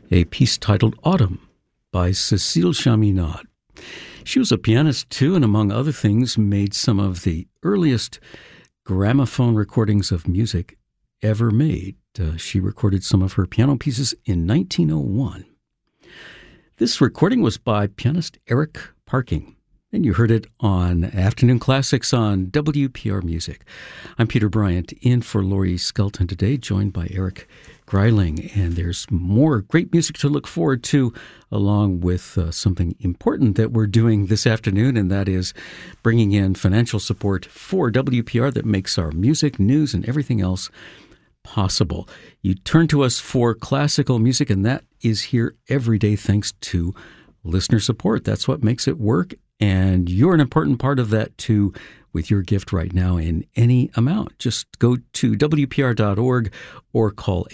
a piece titled Autumn by Cécile Chaminade. She was a pianist too, and among other things, made some of the earliest gramophone recordings of music ever made. She recorded some of her piano pieces in 1901. This recording was by pianist Eric Parking, and you heard it on Afternoon Classics on WPR Music. I'm Peter Bryant, in for Laurie Skelton today, joined by Eric Greiling, and there's more great music to look forward to, along with something important that we're doing this afternoon, and that is bringing in financial support for WPR that makes our music, news, and everything else possible. You turn to us for classical music, and that is here every day thanks to listener support. That's what makes it work, and you're an important part of that too with your gift right now in any amount. Just go to WPR.org or call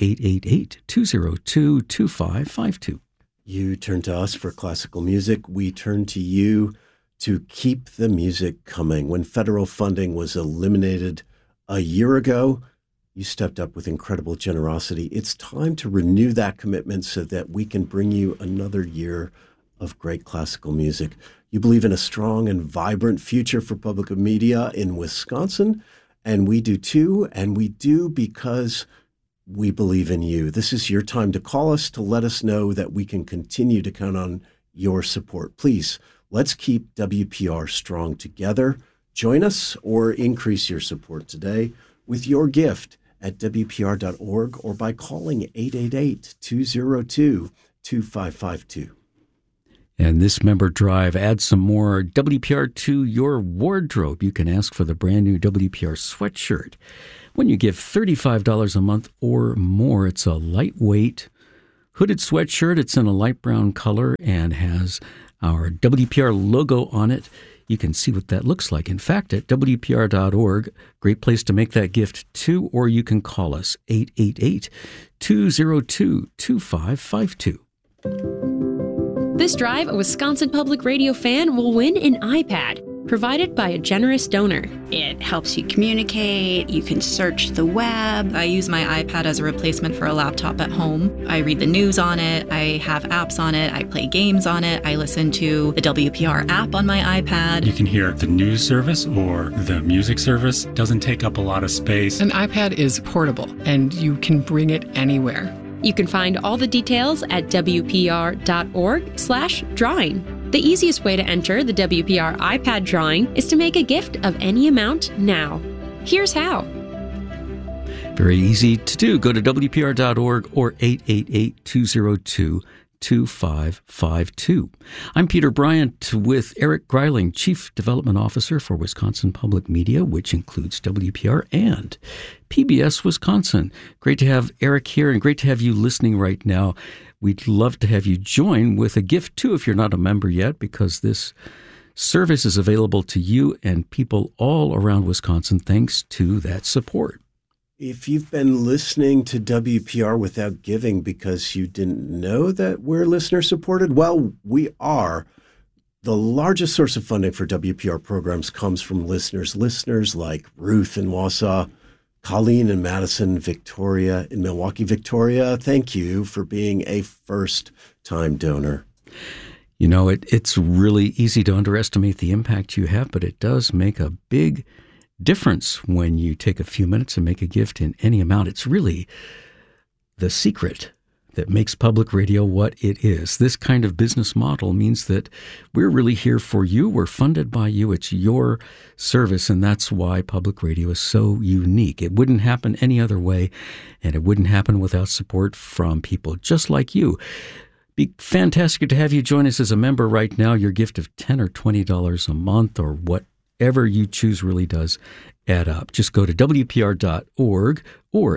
888-202-2552. You turn to us for classical music. We turn to you to keep the music coming. When federal funding was eliminated a year ago, you stepped up with incredible generosity. It's time to renew that commitment so that we can bring you another year of great classical music. You believe in a strong and vibrant future for public media in Wisconsin, and we do too, and we do because we believe in you. This is your time to call us to let us know that we can continue to count on your support. Please, let's keep WPR strong together. Join us or increase your support today with your gift at WPR.org or by calling 888-202-2552. And this member drive adds some more WPR to your wardrobe. You can ask for the brand new WPR sweatshirt. When you give $35 a month or more, it's a lightweight hooded sweatshirt. It's in a light brown color and has our WPR logo on it. You can see what that looks like. In fact, at WPR.org, great place to make that gift too, or you can call us 888-202-2552. This drive, a Wisconsin Public Radio fan will win an iPad, provided by a generous donor. It helps you communicate, you can search the web. I use my iPad as a replacement for a laptop at home. I read the news on it, I have apps on it, I play games on it, I listen to the WPR app on my iPad. You can hear the news service or the music service. It doesn't take up a lot of space. An iPad is portable, and you can bring it anywhere. You can find all the details at WPR.org/drawing. The easiest way to enter the WPR iPad drawing is to make a gift of any amount now. Here's how. Very easy to do. Go to WPR.org or 888-202-2552. I'm Peter Bryant with Eric Greiling, Chief Development Officer for Wisconsin Public Media, which includes WPR and PBS Wisconsin. Great to have Eric here and great to have you listening right now. We'd love to have you join with a gift, too, if you're not a member yet, because this service is available to you and people all around Wisconsin thanks to that support. If you've been listening to WPR without giving because you didn't know that we're listener-supported, well, we are. The largest source of funding for WPR programs comes from listeners like Ruth in Wausau, Colleen in Madison, Victoria in Milwaukee. Victoria, thank you for being a first-time donor. You know, it's really easy to underestimate the impact you have, but it does make a big difference when you take a few minutes and make a gift in any amount. It's really the secret that makes public radio what it is. This kind of business model means that we're really here for you. We're funded by you. It's your service, and that's why public radio is so unique. It wouldn't happen any other way, and it wouldn't happen without support from people just like you. Be fantastic to have you join us as a member right now. Your gift of $10 or $20 a month or whatever you choose really does add up. Just go to WPR.org or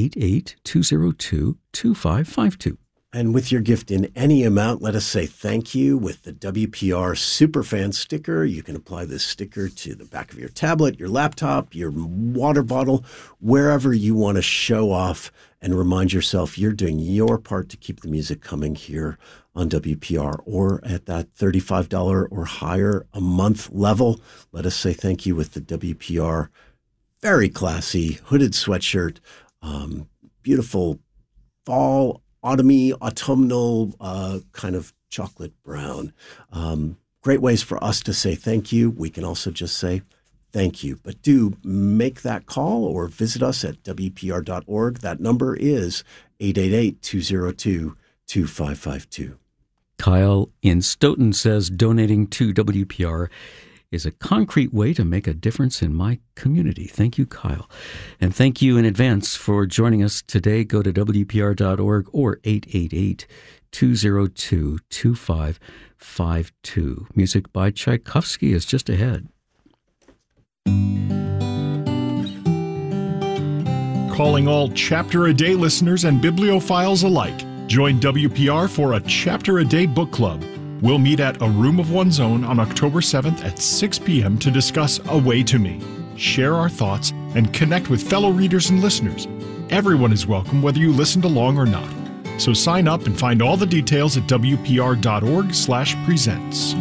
888-202-2552. And with your gift in any amount, let us say thank you with the WPR Superfan sticker. You can apply this sticker to the back of your tablet, your laptop, your water bottle, wherever you want to show off and remind yourself you're doing your part to keep the music coming here on WPR, or at that $35 or higher a month level. Let us say thank you with the WPR very classy hooded sweatshirt, beautiful fall autumny, autumnal, kind of chocolate brown. Great ways for us to say thank you. We can also just say thank you. But do make that call or visit us at WPR.org. That number is 888-202-2552. Kyle in Stoughton says donating to WPR is a concrete way to make a difference in my community. Thank you, Kyle. And thank you in advance for joining us today. Go to WPR.org or 888-202-2552. Music by Tchaikovsky is just ahead. Calling all Chapter a Day listeners and bibliophiles alike. Join WPR for a Chapter a Day book club. We'll meet at A Room of One's Own on October 7th at 6 p.m. to discuss A Way to Me, share our thoughts, and connect with fellow readers and listeners. Everyone is welcome, whether you listened along or not. So sign up and find all the details at WPR.org/presents.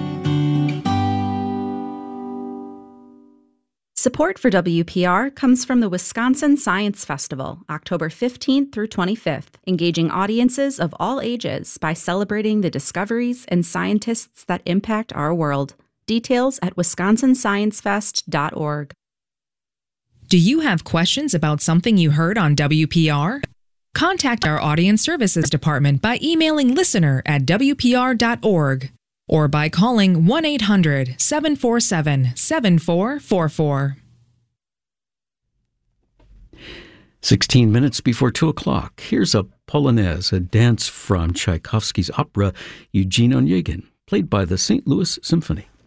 Support for WPR comes from the Wisconsin Science Festival, October 15th through 25th, engaging audiences of all ages by celebrating the discoveries and scientists that impact our world. Details at wisconsinsciencefest.org. Do you have questions about something you heard on WPR? Contact our Audience Services Department by emailing listener@wpr.org. or by calling 1-800-747-7444. 16 minutes before 2 o'clock. Here's a Polonaise, a dance from Tchaikovsky's opera Eugene Onegin, played by the St. Louis Symphony.